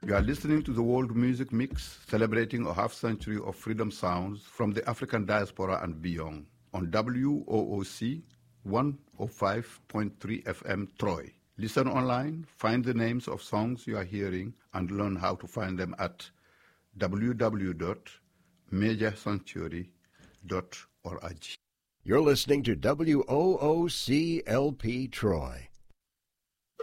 You are listening to the World Music Mix, celebrating a half-century of freedom sounds from the African diaspora and beyond, on WOOC 105.3 FM Troy. Listen online, find the names of songs you are hearing, and learn how to find them at www.majorcentury.org. You're listening to WOOC LP Troy.